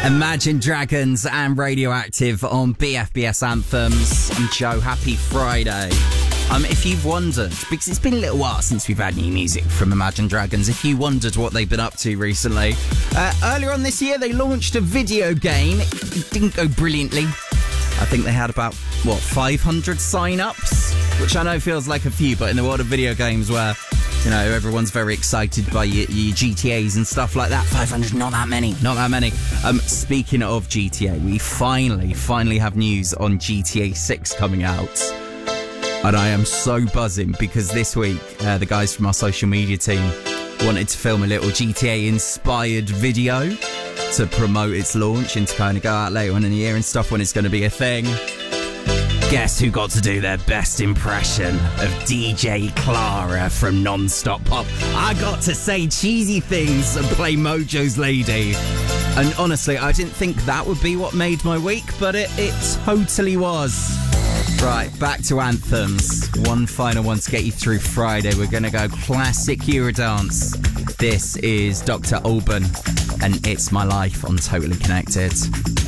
Imagine Dragons and Radioactive on BFBS Anthems. I'm Joe, happy Friday. If you've wondered, because it's been a little while since we've had new music from Imagine Dragons, if you wondered what they've been up to recently, earlier on this year they launched a video game. It didn't go brilliantly. I think they had about, 500 sign-ups? Which I know feels like a few, but in the world of video games where, everyone's very excited by your GTAs and stuff like that, 500, not that many. Speaking of GTA, we finally have news on GTA 6 coming out. And I am so buzzing because this week, the guys from our social media team wanted to film a little GTA-inspired video to promote its launch and to kind of go out later on in the year and stuff when it's going to be a thing. Guess who got to do their best impression of DJ Clara from Non-Stop Pop? I got to say cheesy things and play Mojo's Lady. And honestly, I didn't think that would be what made my week, but it totally was. Right, back to anthems. One final one to get you through Friday. We're going to go classic Eurodance. This is Dr. Alban and It's My Life on Totally Connected.